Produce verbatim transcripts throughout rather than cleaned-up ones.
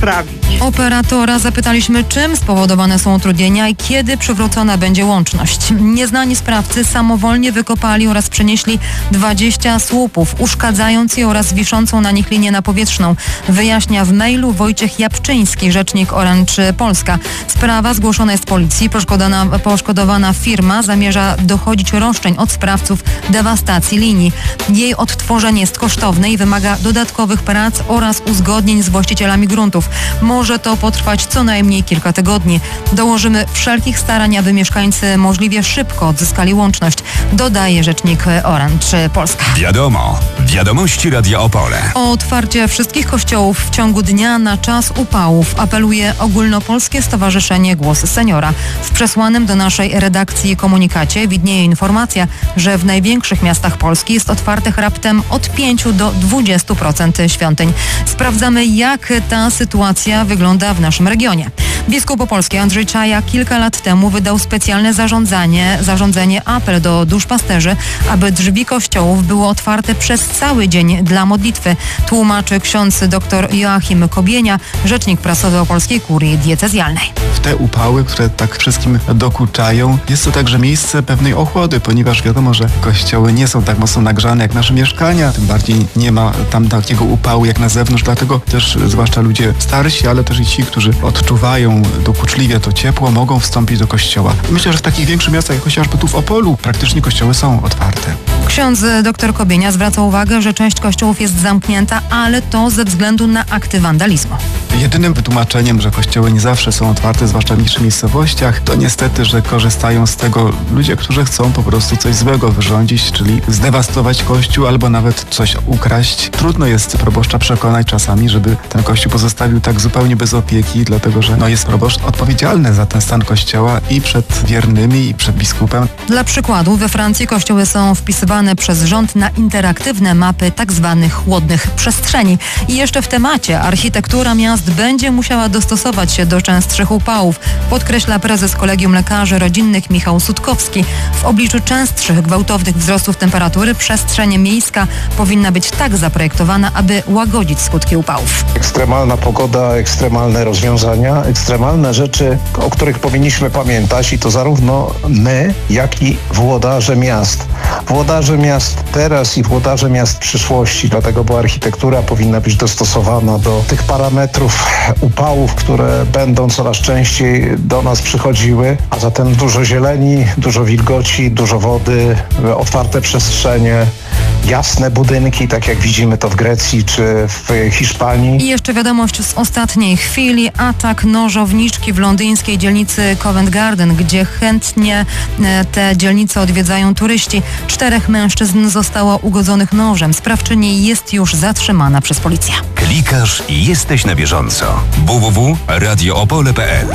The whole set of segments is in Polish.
naprawić. Operatora zapytaliśmy, czym spowodowane są utrudnienia i kiedy przywrócona będzie łączność. Nieznani sprawcy samowolnie wykopali oraz przenieśli dwadzieścia słupów, uszkadzając je oraz wiszącą na nich linię napowietrzną. Wyjaśnia w mailu Wojciech Japczyński, rzecznik Orange Polska. Sprawa zgłoszona jest policji. Poszkodowana, poszkodowana firma zamierza dochodzić roszczeń od sprawców dewastacji linii. Jej odtworzenie jest kosztowne i wymaga dodatkowych prac oraz uzgodnień z właścicielami gruntów. Może to potrwać co najmniej kilka tygodni. Dołożymy wszelkich starań, aby mieszkańcy możliwie szybko odzyskali łączność, dodaje rzecznik Orange Polska. Wiadomo, wiadomości Radia Opole. O otwarcie wszystkich kościołów w ciągu dnia na czas upałów apeluje Ogólnopolskie Stowarzyszenie Głos Seniora. W przesłanym do naszej redakcji komunikacie widnieje informacja, że w największych miastach Polski jest otwartych raptem od pięciu do dwudziestu procent świątyń. Sprawdzamy, jak ta sytuacja wygląda w naszym regionie. Biskup opolski Andrzej Czaja kilka lat temu wydał specjalne zarządzanie, zarządzenie apel do duszpasterzy, aby drzwi kościołów były otwarte przez cały dzień dla modlitwy, tłumaczy ksiądz dr Joachim Kobienia, rzecznik prasowy Opolskiej Kurii Diecezjalnej. W te upały, które tak wszystkim dokuczają, jest to także miejsce pewnej ochłody, ponieważ wiadomo, że kościoły nie są tak mocno nagrzane jak nasze mieszkania, tym bardziej nie ma tam takiego upału jak na zewnątrz, dlatego też zwłaszcza ludzie starsi, ale też i ci, którzy odczuwają dokuczliwie to ciepło, mogą wstąpić do kościoła. Myślę, że w takich większych miastach, jak chociażby tu w Opolu, praktycznie kościoły są otwarte. Ksiądz dr Kobienia zwraca uwagę, że część kościołów jest zamknięta, ale to ze względu na akty wandalizmu. Jedynym wytłumaczeniem, że kościoły nie zawsze są otwarte, zwłaszcza w mniejszych miejscowościach, to niestety, że korzystają z tego ludzie, którzy chcą po prostu coś złego wyrządzić, czyli zdewastować kościół albo nawet coś ukraść. Trudno jest proboszcza przekonać czasami, żeby ten kościół pozostawił tak zupełnie bez opieki, dlatego że no, jest proboszcz odpowiedzialny za ten stan kościoła i przed wiernymi, i przed biskupem. Dla przykładu we Francji kościoły są wpisywane przez rząd na interaktywne mapy tak zwanych chłodnych przestrzeni. I jeszcze w temacie architektura miast będzie musiała dostosować się do częstszych upałów, podkreśla prezes Kolegium Lekarzy Rodzinnych Michał Sutkowski. W obliczu częstszych gwałtownych wzrostów temperatury przestrzeń miejska powinna być tak zaprojektowana, aby łagodzić skutki upałów. Ekstremalna pogoda, ekstremalne rozwiązania, ekstremalne rzeczy, o których powinniśmy pamiętać i to zarówno my, jak i włodarze miast. Włodarze miast teraz i włodarze miast przyszłości, dlatego bo architektura powinna być dostosowana do tych parametrów upałów, które będą coraz częściej do nas przychodziły, a zatem dużo zieleni, dużo wilgoci, dużo wody, otwarte przestrzenie, jasne budynki, tak jak widzimy to w Grecji czy w Hiszpanii. I jeszcze wiadomość z ostatniej chwili. Atak nożowniczki w londyńskiej dzielnicy Covent Garden, gdzie chętnie te dzielnice odwiedzają turyści. Czterech mężczyzn zostało ugodzonych nożem. Sprawczyni jest już zatrzymana przez policję. Klikasz i jesteś na bieżąco. w w w kropka radio opole kropka p l.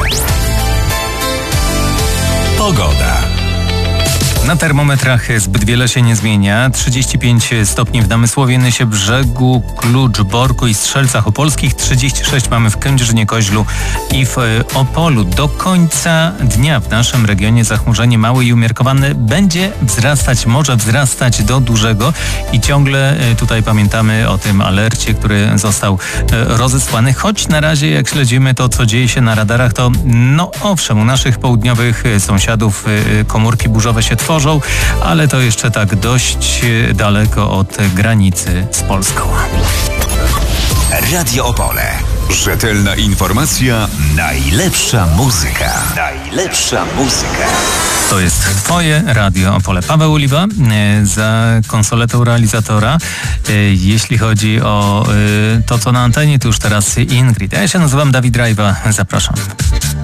Pogoda. Na termometrach zbyt wiele się nie zmienia. trzydzieści pięć stopni w Namysłowie, Nysie, Brzegu, Klucz, Borku i Strzelcach Opolskich. trzydzieści sześć mamy w Kędzierzynie, Koźlu i w Opolu. Do końca dnia w naszym regionie zachmurzenie małe i umiarkowane będzie wzrastać, może wzrastać do dużego i ciągle tutaj pamiętamy o tym alercie, który został rozesłany. Choć na razie, jak śledzimy to, co dzieje się na radarach, to no owszem, u naszych południowych sąsiadów komórki burzowe się tworzą, ale to jeszcze tak dość daleko od granicy z Polską. Radio Opole. Rzetelna informacja, najlepsza muzyka. Najlepsza muzyka. To jest Twoje Radio Opole. Paweł Oliwa za konsoletą realizatora. Jeśli chodzi o to, co na antenie, to już teraz Ingrid. Ja się nazywam Dawid Rajwa. Zapraszam.